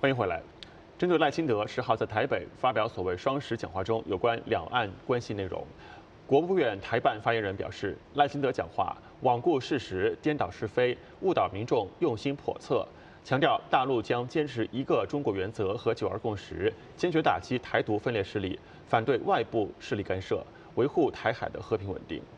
欢迎回来。针对赖清德10号在台北发表所谓双10讲话中有关两岸关系内容，国务院台办发言人表示，赖清德讲话罔顾事实、颠倒是非、误导民众、用心叵测，强调大陆将坚持一个中国原则和9·2共识，坚决打击台独分裂势力，反对外部势力干涉，维护台海的和平稳定。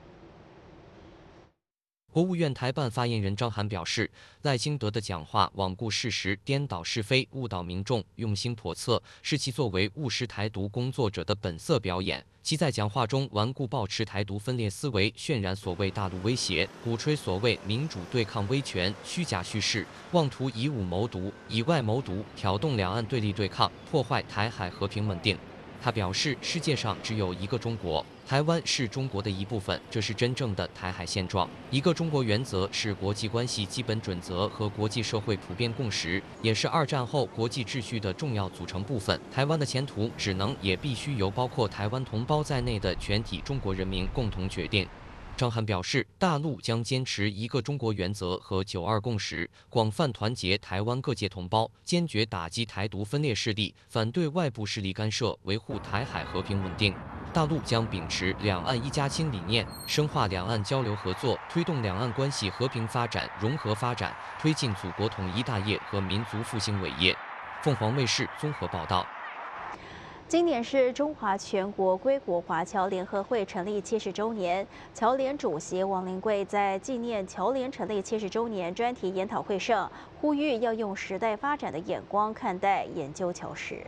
国务院台办发言人张涵表示，赖清德的讲话罔顾事实、颠倒是非、误导民众、用心叵测，是其作为务实台独工作者的本色表演。其在讲话中顽固抱持台独分裂思维，渲染所谓大陆威胁，鼓吹所谓民主对抗威权，虚假叙事，妄图以武谋独、以外谋独，挑动两岸对立对抗，破坏台海和平稳定。他表示，世界上只有一个中国，台湾是中国的一部分，这是真正的台海现状。一个中国原则是国际关系基本准则和国际社会普遍共识，也是2战后国际秩序的重要组成部分。台湾的前途只能也必须由包括台湾同胞在内的全体中国人民共同决定。张涵表示，大陆将坚持一个中国原则和9·2共识，广泛团结台湾各界同胞，坚决打击台独分裂势力，反对外部势力干涉，维护台海和平稳定。大陆将秉持两岸一家亲理念，深化两岸交流合作，推动两岸关系和平发展、融合发展，推进祖国统一大业和民族复兴伟业。凤凰卫视综合报道。 今年是中华全国归国华侨联合会成立70周年，侨联主席王灵桂在纪念侨联成立70周年专题研讨会上，呼吁要用时代发展的眼光看待研究侨史。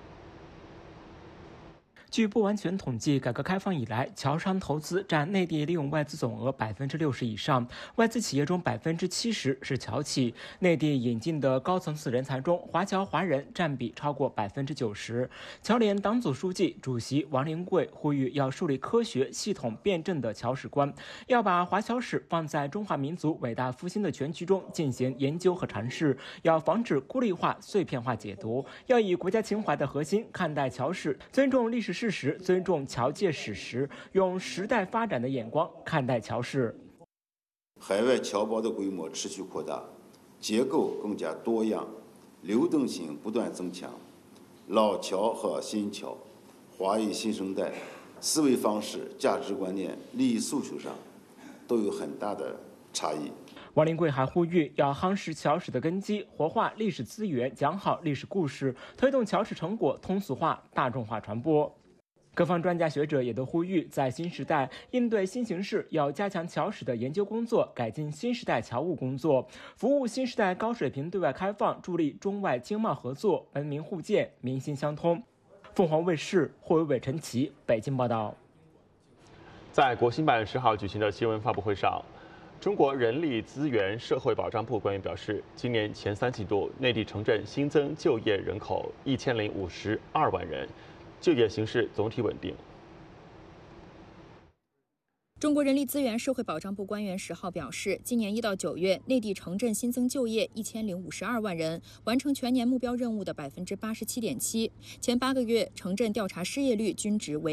据不完全统计，改革开放以来，侨商投资占内地利用外资总额60%以上，外资企业中70%是侨企。内地引进的高层次人才中，华侨华人占比超过90%。侨联党组书记、主席王灵桂呼吁要树立科学、系统、辩证的侨史观，要把华侨史放在中华民族伟大复兴的全局中进行研究和阐释，要防止孤立化、碎片化解读，要以国家情怀的核心看待侨史，尊重历史事实，尊重侨界史实，用时代发展的眼光看待侨史。 海外侨胞的规模持续扩大，结构更加多样，流动性不断增强。老侨和新侨、华裔新生代思维方式、价值观念、利益诉求上都有很大的差异。 王灵桂还呼吁要夯实侨史的根基，活化历史资源，讲好历史故事，推动侨史成果通俗化、大众化传播。各方专家学者也都呼吁，在新时代应对新形势，要加强侨史的研究工作，改进新时代侨务工作，服务新时代高水平对外开放，助力中外经贸合作，文明互鉴，民心相通。凤凰卫视霍伟伟、陈琦北京报道。 在国新办10号举行的新闻发布会上，中国人力资源社会保障部官员表示，今年前3季度内地城镇新增就业人口1052万人，就业形势总体稳定。 中国人力资源社会保障部官员10号表示，今年1到9月，内地城镇新增就业1052万人，完成全年目标任务的87.7%。前8个月，城镇调查失业率均值为